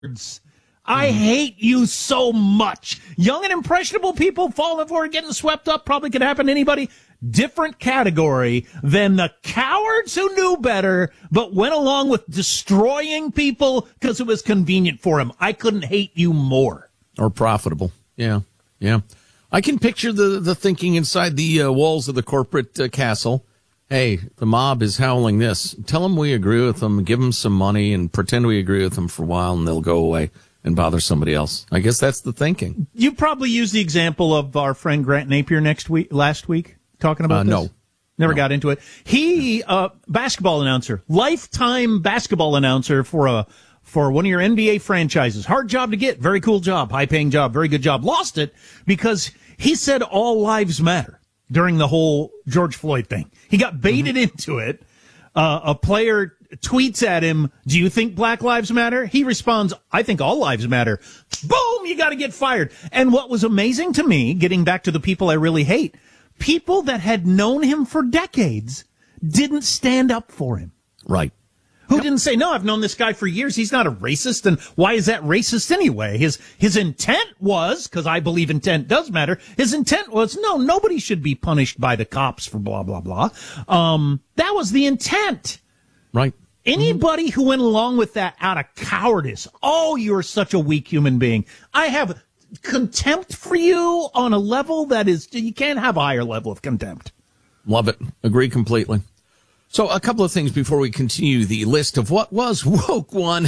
I hate you so much. Young and impressionable people falling for it, getting swept up, probably could happen to anybody. Different category than the cowards who knew better, but went along with destroying people because it was convenient for them. I couldn't hate you more. Or profitable. Yeah. I can picture the thinking inside the walls of the corporate castle. Hey, the mob is howling this. Tell them we agree with them, give them some money, and pretend we agree with them for a while, and they'll go away and bother somebody else. I guess that's the thinking. You probably used the example of our friend Grant Napier last week, talking about this? No. Never got into it. He, basketball announcer, lifetime basketball announcer for one of your NBA franchises. Hard job to get, very cool job, high-paying job, very good job. Lost it because he said all lives matter during the whole George Floyd thing. He got baited into it. A player tweets at him, "Do you think Black Lives Matter?" He responds, "I think all lives matter." Boom, you got to get fired. And what was amazing to me, getting back to the people I really hate, people that had known him for decades didn't stand up for him. Right. Who didn't say, "No, I've known this guy for years. He's not a racist." And why is that racist anyway? His intent was, because I believe intent does matter, his intent was, no, nobody should be punished by the cops for blah, blah, blah. That was the intent. Right. Anybody who went along with that out of cowardice, oh, you're such a weak human being. I have contempt for you on a level that is, you can't have a higher level of contempt. Love it. Agree completely. So a couple of things before we continue the list of what was woke one.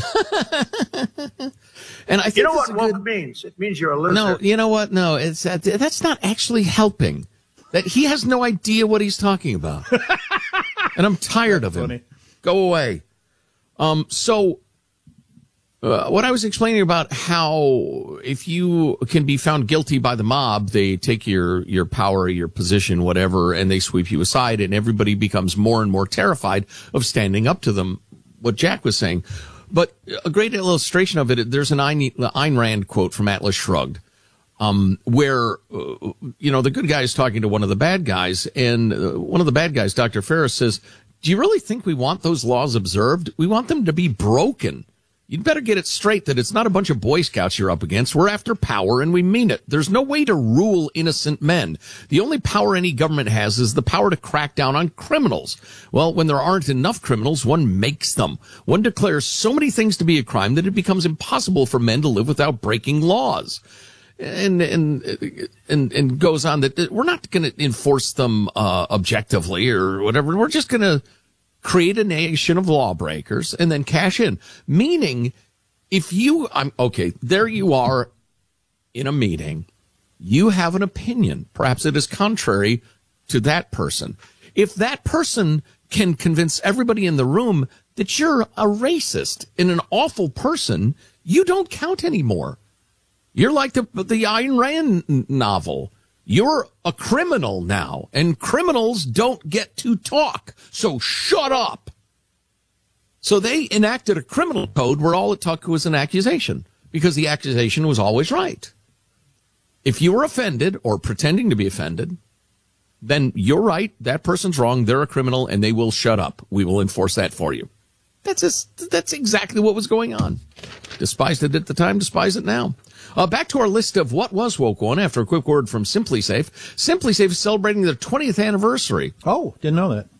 And I think you know what woke means? It means you're a loser. No, you know what? No, it's that's not actually helping. That he has no idea what he's talking about. And I'm tired of him. Funny. Go away. What I was explaining about how if you can be found guilty by the mob, they take your power, your position, whatever, and they sweep you aside, and everybody becomes more and more terrified of standing up to them, what Jack was saying. But a great illustration of it, there's an Ayn Rand quote from Atlas Shrugged, where, the good guy is talking to one of the bad guys, and one of the bad guys, Dr. Ferris, says, "Do you really think we want those laws observed? We want them to be broken. You'd better get it straight that it's not a bunch of Boy Scouts you're up against. We're after power, and we mean it. There's no way to rule innocent men. The only power any government has is the power to crack down on criminals. Well, when there aren't enough criminals, one makes them. One declares so many things to be a crime that it becomes impossible for men to live without breaking laws." And goes on that we're not going to enforce them objectively or whatever. We're just going to create a nation of lawbreakers and then cash in. Meaning, there you are in a meeting. You have an opinion. Perhaps it is contrary to that person. If that person can convince everybody in the room that you're a racist and an awful person, you don't count anymore. You're like the Ayn Rand novel. You're a criminal now, and criminals don't get to talk, so shut up. So they enacted a criminal code where all it took was an accusation, because the accusation was always right. If you were offended or pretending to be offended, then you're right, that person's wrong, they're a criminal, and they will shut up. We will enforce that for you. That's exactly what was going on. Despised it at the time, despise it now. Back to our list of what was woke one after a quick word from Simply Safe. Simply Safe is celebrating their 20th anniversary. Oh, didn't know that.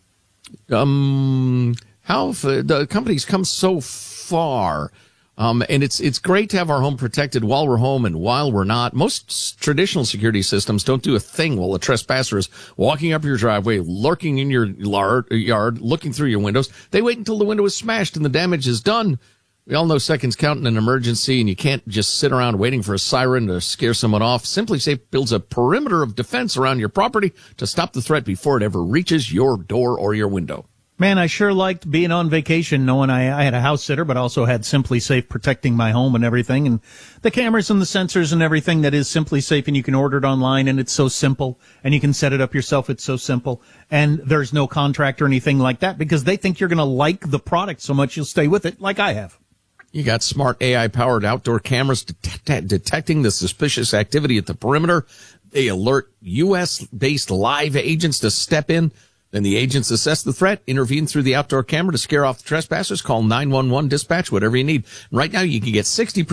How the company's come so far. And it's great to have our home protected while we're home and while we're not. Most traditional security systems don't do a thing while a trespasser is walking up your driveway, lurking in your yard, looking through your windows. They wait until the window is smashed and the damage is done. We all know seconds count in an emergency, and you can't just sit around waiting for a siren to scare someone off. Simply Safe builds a perimeter of defense around your property to stop the threat before it ever reaches your door or your window. Man, I sure liked being on vacation, knowing I had a house sitter, but also had Simply Safe protecting my home and everything, and the cameras and the sensors and everything that is Simply Safe, and you can order it online, and it's so simple, and you can set it up yourself. It's so simple, and there's no contract or anything like that, because they think you're going to like the product so much you'll stay with it, like I have. You got smart AI-powered outdoor cameras detecting the suspicious activity at the perimeter. They alert U.S.-based live agents to step in. Then the agents assess the threat, intervene through the outdoor camera to scare off the trespassers, call 911 dispatch, whatever you need. Right now, you can get 60%